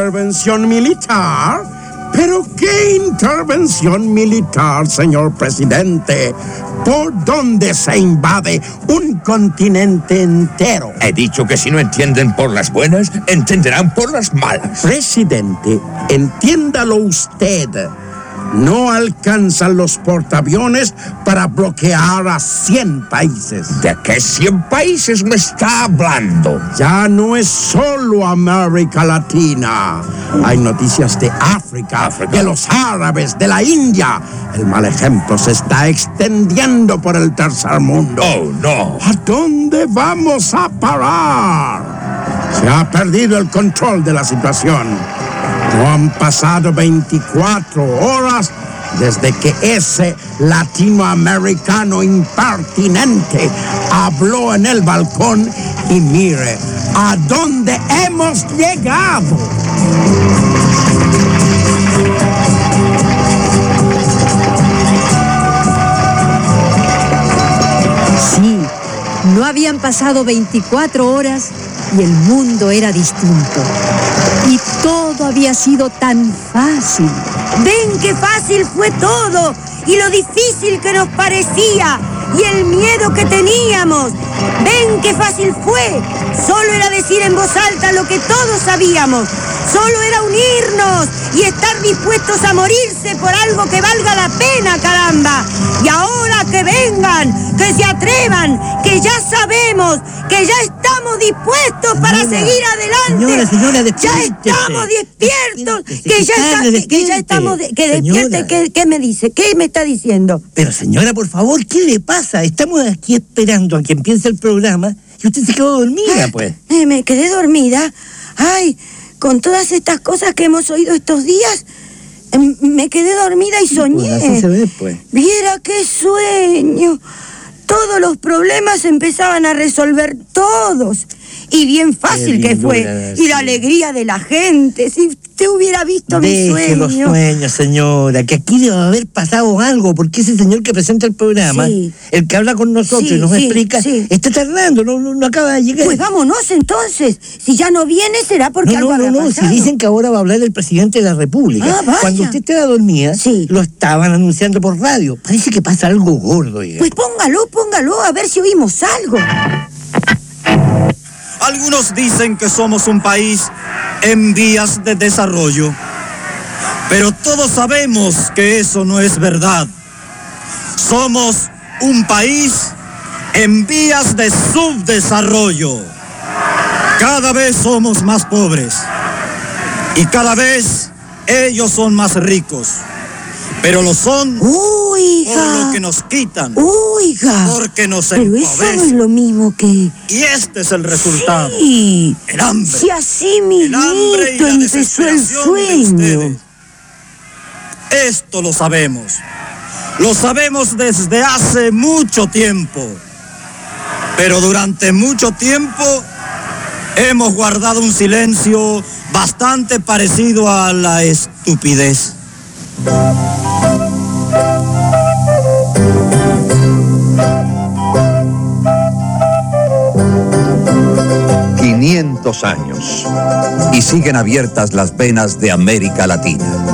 ¿Intervención militar? ¿Pero qué intervención militar, señor presidente? ¿Por dónde se invade un continente entero? He dicho que si no entienden por las buenas, entenderán por las malas. Presidente, entiéndalo usted. No alcanzan los portaaviones para bloquear a 100 países. ¿De qué 100 países me está hablando? Ya no es solo América Latina. Hay noticias de África, de los árabes, de la India. El mal ejemplo se está extendiendo por el tercer mundo. Oh, no. ¿A dónde vamos a parar? Se ha perdido el control de la situación. No han pasado 24 horas desde que ese latinoamericano impertinente habló en el balcón y mire a dónde hemos llegado. Sí, no habían pasado 24 horas y el mundo era distinto. Y todo había sido tan fácil. ¡Ven qué fácil fue todo! Y lo difícil que nos parecía. Y el miedo que teníamos. ¡Ven qué fácil fue! Solo era decir en voz alta lo que todos sabíamos. Solo era unirnos y estar dispuestos a morirse por algo que valga la pena, caramba. Y ahora que vengan, que se atrevan, que ya sabemos, que ya estamos dispuestos para seguir adelante. Señora, ya estamos despiertos, que ya estamos, que despierte. ¿Qué me dice? ¿Qué me está diciendo? Pero señora, por favor, ¿qué le pasa? Estamos aquí esperando a que empiece el programa y usted se quedó dormida, pues. Me quedé dormida. Ay, con todas estas cosas que hemos oído estos días, me quedé dormida y soñé. Pues así se ve, pues. Viera qué sueño. Todos los problemas empezaban a resolver todos. Y bien fácil que fue. Y la alegría de la gente. Si usted hubiera visto mi sueño. Deje los sueños, señora, que aquí debe haber pasado algo, porque ese señor que presenta el programa, el que habla con nosotros y nos explica, está tardando, no acaba de llegar. Pues vámonos entonces. Si ya no viene, será porque algo habrá pasado. Si dicen que ahora va a hablar el presidente de la República. Cuando usted estaba dormida, lo estaban anunciando por radio. Parece que pasa algo gordo, oiga. Pues póngalo, a ver si oímos algo. Algunos dicen que somos un país en vías de desarrollo, pero todos sabemos que eso no es verdad. Somos un país en vías de subdesarrollo. Cada vez somos más pobres y cada vez ellos son más ricos, pero lo son por lo que nos quitan, porque nos empobrecen. Pero eso no es lo mismo que... Y este es el resultado. Sí. El hambre. Si así mismito empezó el sueño. Esto lo sabemos. Lo sabemos desde hace mucho tiempo. Pero durante mucho tiempo hemos guardado un silencio bastante parecido a la estupidez. 500 años y siguen abiertas las venas de América Latina.